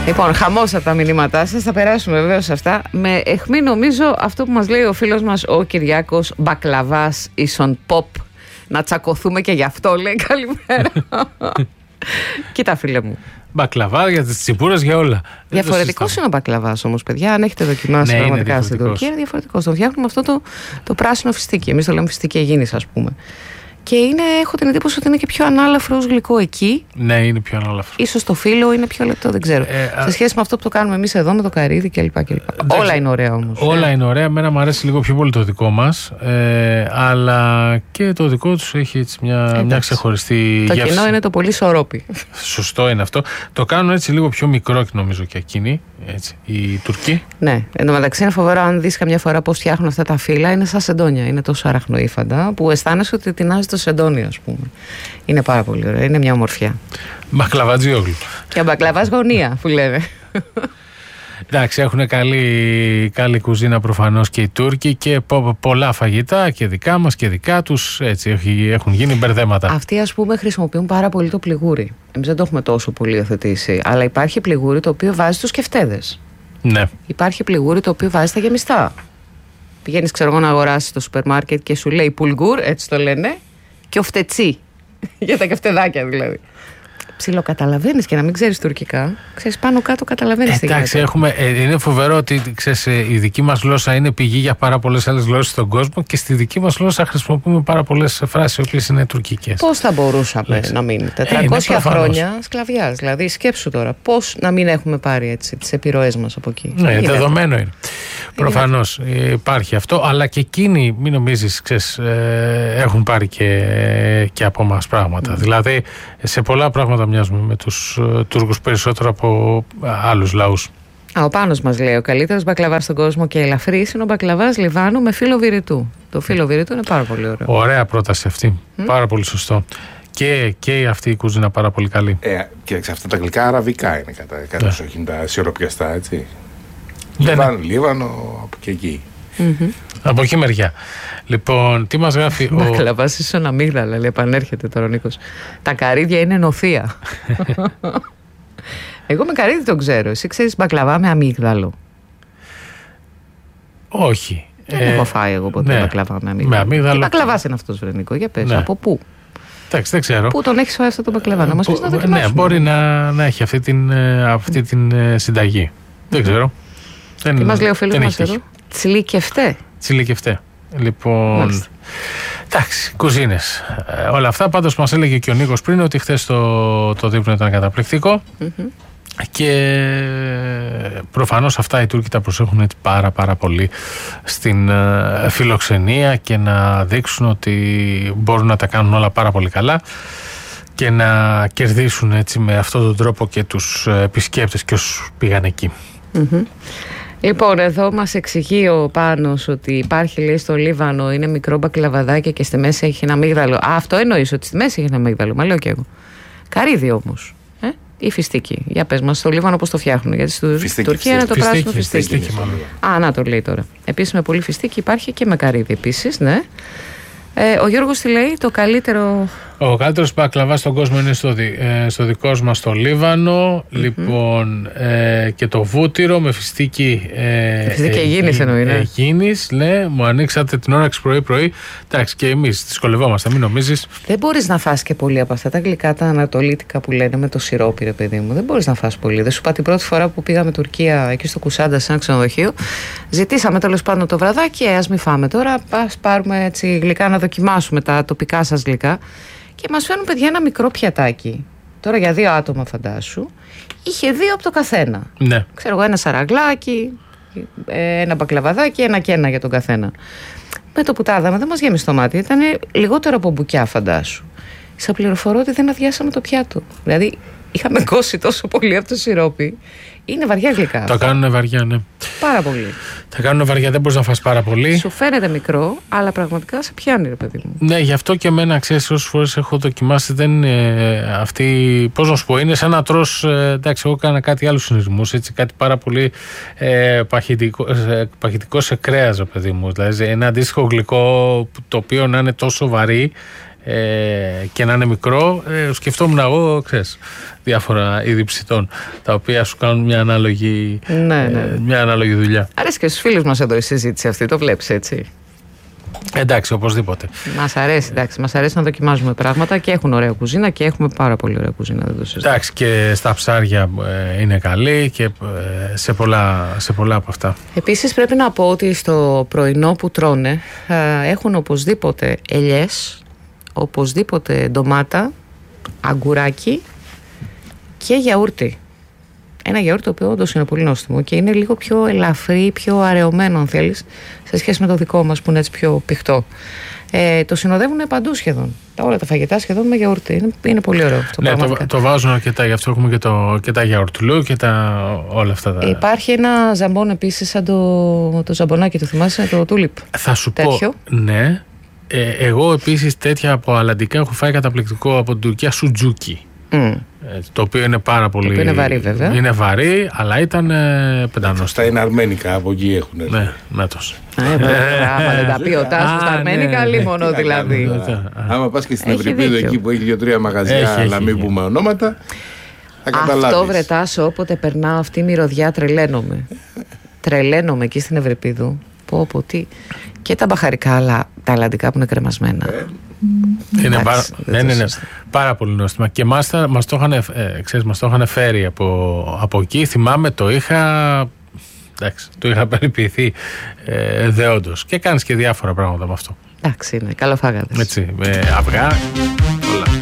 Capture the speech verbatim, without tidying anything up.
Λοιπόν, χαμός από τα μηνύματά σας. Θα περάσουμε βεβαίως σε αυτά. Με αιχμή νομίζω αυτό που μας λέει ο φίλος μας ο Κυριάκος, μπακλαβάς ίσον pop. Να τσακωθούμε και γι' αυτό, λέει. Καλημέρα. Κοίτα, φίλε μου. Μπακλαβά για τις τσιπούρες, για όλα. Διαφορετικός είναι ο μπακλαβάς όμως, παιδιά. Αν έχετε δοκιμάσει ναι, πραγματικά στην Τουρκία, είναι διαφορετικός. Τον φτιάχνουμε αυτό το, το πράσινο φιστίκι. Εμείς το λέμε φιστίκι Αιγίνης, ας πούμε. Και είναι, έχω την εντύπωση ότι είναι και πιο ανάλαφρο ως γλυκό εκεί. Ναι, είναι πιο ανάλαφρο. Ίσως το φύλλο είναι πιο λεπτό, δεν ξέρω. Ε, σε σχέση με αυτό που το κάνουμε εμείς εδώ με το καρύδι κλπ. Όλα είναι ωραία όμως. Όλα ε. είναι ωραία. Εμένα μου αρέσει λίγο πιο πολύ το δικό μας. Ε, αλλά και το δικό τους έχει έτσι μια, μια ξεχωριστή το γεύση. Το κοινό είναι το πολύ σορόπι. Σωστό είναι αυτό. Το κάνουν έτσι λίγο πιο μικρό, νομίζω, και εκείνοι. Έτσι, οι Τουρκοί. Ναι. Εν τω μεταξύ είναι φοβερό αν δεις καμιά φορά πώς φτιάχνουν αυτά τα φύλλα. Είναι σαν σεντόνια. Είναι τόσο αραχνοήφαντα που αισθάνεσαι ότι τεινάζει το σεντόνι, ας πούμε. Είναι πάρα πολύ ωραία. Είναι μια ομορφιά. Μπακλαβατζιόγλου. Και μπακλαβάς γωνία, που λένε. Εντάξει, έχουν καλή, καλή κουζίνα προφανώς και οι Τούρκοι και πο, πολλά φαγητά και δικά μας και δικά τους. Έτσι, έχουν γίνει μπερδέματα. Αυτοί, ας πούμε, χρησιμοποιούν πάρα πολύ το πληγούρι. Εμείς δεν το έχουμε τόσο πολύ υιοθετήσει. Αλλά υπάρχει πληγούρι το οποίο βάζει στους κεφτέδες. Ναι. Υπάρχει πληγούρι το οποίο βάζει στα γεμιστά. Πηγαίνεις, ξέρω εγώ, να αγοράσεις στο σούπερ μάρκετ και σου λέει πουλγούρ, έτσι το λένε, και οφτετσί. Για τα κεφτεδάκια δηλαδή. Ψιλοκαταλαβαίνεις και να μην ξέρεις τουρκικά. Ξέρεις, πάνω κάτω καταλαβαίνεις. Ε, εντάξει, έχουμε, ε, είναι φοβερό ότι ξέρεις, ε, η δική μας γλώσσα είναι πηγή για πάρα πολλές άλλες γλώσσες στον κόσμο και στη δική μας γλώσσα χρησιμοποιούμε πάρα πολλές φράσεις οι οποίες είναι τουρκικές. Πώς θα μπορούσαμε Λέξε. να μείνει τετρακόσια ε, χρόνια σκλαβιάς? Δηλαδή, σκέψου τώρα, πώς να μην έχουμε πάρει έτσι τις επιρροές μας από εκεί. Ναι, είναι δεδομένο είναι. Προφανώς υπάρχει αυτό, αλλά και εκείνοι, μην νομίζεις, ξέρεις, ε, έχουν πάρει και, και από μας πράγματα. Mm. Δηλαδή, σε πολλά πράγματα μοιάζουμε με τους uh, Τούρκους περισσότερο από uh, άλλους λαούς. Α, ο Πάνος μας λέει: ο καλύτερος μπακλαβάς στον κόσμο και ελαφρύς είναι ο μπακλαβάς Λιβάνου με φύλλο βηρητού. Το φύλλο βηρητού είναι πάρα πολύ ωραίο. Ωραία πρόταση αυτή. Mm? Πάρα πολύ σωστό. Και, και αυτή η κουζίνα πάρα πολύ καλή. Ε, κοίταξε, αυτά τα γλυκά αραβικά είναι κατά κάτω, yeah. όχι τα σιροπιαστά, έτσι. Ναι, Λιβάνο, ναι. Λίβανο, από και εκεί. Mm-hmm. Από εκεί μεριά. Λοιπόν, τι μας γράφει ο. Μπακλαβάς ίσον αμύγδαλα, λέει, επανέρχεται τώρα ο Νίκος. Τα καρύδια είναι νοθεία. Εγώ με καρύδι τον ξέρω. Εσύ ξέρεις μπακλαβά με αμύγδαλο? Όχι. Δεν ε, έχω φάει εγώ ποτέ ναι. μπακλαβά με αμύγδαλο. Με αμύγδαλο. Τι μπακλαβάς είναι αυτός, Βρενικό? Για πες, ναι. από πού? Εντάξει, δεν ξέρω. Πού τον έχεις φάει αυτό το μπακλαβά? Να μας πεις να δοκιμάσουμε. Ναι, μπορεί να, να έχει αυτή την, αυτή την συνταγή. Mm-hmm. Δεν ξέρω. Δεν, τι μας λέει ο φίλος μας εδώ? Τσιλικευτέ. Τσιλικευτέ. Λοιπόν, εντάξει, κουζίνες. Ε, όλα αυτά. Πάντως μας έλεγε και ο Νίκος πριν ότι χθες το, το δείπνο ήταν καταπληκτικό. Mm-hmm. Και προφανώς αυτά οι Τούρκοι τα προσέχουν έτσι πάρα πάρα πολύ στην ε, φιλοξενία και να δείξουν ότι μπορούν να τα κάνουν όλα πάρα πολύ καλά και να κερδίσουν έτσι με αυτόν τον τρόπο και τους επισκέπτες και όσους πήγαν εκεί. Mm-hmm. Λοιπόν, εδώ μας εξηγεί ο Πάνος ότι υπάρχει, λέει, στο Λίβανο είναι μικρό μπακλαβαδάκι και στη μέση έχει ένα αμύγδαλο. Α, αυτό εννοείς, ότι στη μέση έχει ένα αμύγδαλο? Μα λέω και εγώ. Καρύδι όμως. Ε? Ή φιστίκι? Για πες μας, στο Λίβανο πώς το φτιάχνουν? Γιατί στην Τουρκία είναι το φιστίκι, πράσινο φιστίκι. φιστίκι Α, να το λέει τώρα. Επίσης με πολύ φιστίκι υπάρχει και με καρύδι επίσης, ναι. Ε, ο Γιώργος τι λέει? Το καλύτερο. Ο καλύτερος μπακλαβάς στον κόσμο είναι στο, δι, ε, στο δικό μας στο Λίβανο. Mm-hmm. Λοιπόν, ε, και το βούτυρο με φιστίκι. Ε, φιστίκι Αιγίνης εννοεί, ναι. Αιγίνης, ναι, μου ανοίξατε την όρεξη πρωί-πρωί. Εντάξει, και εμείς δυσκολευόμαστε, μην νομίζεις. Δεν μπορείς να φας και πολύ από αυτά τα γλυκά, τα ανατολίτικα που λένε με το σιρόπι, ρε παιδί μου. Δεν μπορείς να φας πολύ. Δεν σου είπα την πρώτη φορά που πήγαμε Τουρκία, εκεί στο Κουσάντα, σε ένα ξενοδοχείο. Ζητήσαμε τέλος πάντων το βραδάκι, ας μην φάμε τώρα. Ας πάρουμε έτσι γλυκά να δοκιμάσουμε τα τοπικά σας γλυκά. Και μας φέρνουν, παιδιά, ένα μικρό πιατάκι. Τώρα για δύο άτομα, φαντάσου. Είχε δύο από το καθένα. Ναι. Ξέρω εγώ, ένα σαραγλάκι, ένα μπακλαβαδάκι, ένα και ένα για τον καθένα. Με το που τα είδαμε, δεν μας γέμισε το μάτι. Ήταν λιγότερο από μπουκιά, φαντάσου. Σε πληροφορώ ότι δεν αδειάσαμε το πιάτο. Δηλαδή, είχαμε κόσει τόσο πολύ από το σιρόπι. Είναι βαριά γλυκά. Το κάνουν βαριά, ναι. Πάρα πολύ. Τα κάνουν βαριά, δεν μπορείς να φας πάρα πολύ. Σου φαίνεται μικρό, αλλά πραγματικά σε πιάνει, ρε παιδί μου. Ναι, γι' αυτό και εμένα, ξέρεις, όσες φορές έχω δοκιμάσει, δεν είναι αυτή. Πώς να σου πω, είναι σαν να τρως. Εντάξει, εγώ έκανα κάτι άλλους συνειρμούς, έτσι, κάτι πάρα πολύ ε, παχυτικό, ε, παχυτικό σε κρέας, ρε παιδί μου. Δηλαδή, ένα αντίστοιχο γλυκό το οποίο να είναι τόσο βαρύ. ε, και να είναι μικρό, ε, σκεφτόμουν εγώ, ξέρεις, διάφορα είδη ψητών, τα οποία σου κάνουν μια ανάλογη, ναι, ναι. Ε, μια ανάλογη δουλειά. Αρέσει και στους φίλους μας εδώ η συζήτηση αυτή, το βλέπεις έτσι. Εντάξει, οπωσδήποτε. Μας αρέσει, εντάξει, μας αρέσει να δοκιμάζουμε πράγματα και έχουν ωραία κουζίνα και έχουμε πάρα πολύ ωραία κουζίνα. Δεν το συζητώ. Εντάξει, και στα ψάρια ε, είναι καλή και ε, σε, πολλά, σε πολλά από αυτά. Επίσης πρέπει να πω ότι στο πρωινό που τρώνε ε, έχουν οπωσδήποτε ελιές, οπωσδήποτε ντομάτα, αγκουράκι και γιαούρτι. Ένα γιαούρτι το οποίο όντως είναι πολύ νόστιμο και είναι λίγο πιο ελαφρύ, πιο αραιωμένο αν θέλεις, σε σχέση με το δικό μας που είναι έτσι πιο πηχτό. Ε, το συνοδεύουν παντού σχεδόν. Τα, όλα τα φαγητά σχεδόν με γιαούρτι. Είναι, είναι πολύ ωραίο αυτό. Ναι, το, το βάζουν αρκετά, γι' αυτό έχουμε και, το, και τα γιαουρτλού και τα, όλα αυτά τα... Υπάρχει ένα ζαμπόν επίσης σαν το, το ζαμπονάκι, το θυμάσαι, το τούλιπ. Θα σου τέτοιο. πω, ναι. Ε, εγώ επίσης τέτοια από αλλαντικά έχω φάει καταπληκτικό από την Τουρκία, σουτζούκι. Mm. Το οποίο είναι πάρα πολύ. Το οποίο είναι βαρύ, βέβαια. Είναι βαρύ, αλλά ήταν ε, πεντανόστιμο. Αυτά είναι αρμένικα, από εκεί έχουν. Ναι, μέτος. Άμα δεν τα πει ο Τάσος στα αρμένικα, λίμωνο δηλαδή. Άμα πας και στην Ευρυπίδα εκεί που έχει δύο-τρία μαγαζιά, αλλά μην πούμε ονόματα, θα καταλάβεις. Αυτό βρε Τάσο, όποτε περνάω αυτή η μυρωδιά, τρελαίνομαι. Τρελαίνομαι εκεί στην Ευρυπίδου. Πω, πω, τι. Και τα μπαχαρικά, αλλά τα αλλαντικά που είναι κρεμασμένα. Είναι, εντάξει, πάρα, ναι, ναι, ναι, πάρα πολύ νόστιμα. Και μας, μας, το είχαν, ε, ξέρεις, μας το είχαν φέρει από, από εκεί. Θυμάμαι το είχα. Εντάξει, το είχα περιποιηθεί ε, δεόντως. Και κάνεις και διάφορα πράγματα με αυτό. Εντάξει, είναι. Καλό φάγατε. Έτσι, με αυγά, όλα.